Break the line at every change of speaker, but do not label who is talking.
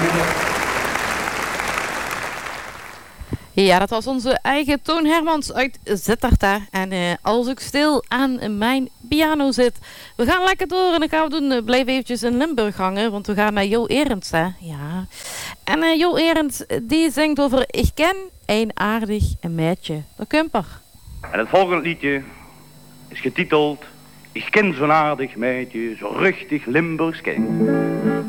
Ja, dat was onze eigen Toon Hermans uit Sittard. En als ik stil aan mijn piano zit. We gaan lekker door en dan gaan we doen. Blijf eventjes in Limburg hangen, want we gaan naar Jo Erends. Ja. En Jo Erends, die zingt over ik ken een aardig meidje. De Kumper.
En het volgende liedje is getiteld Ik ken zo'n aardig meidje, zo ruchtig Limburgs kind.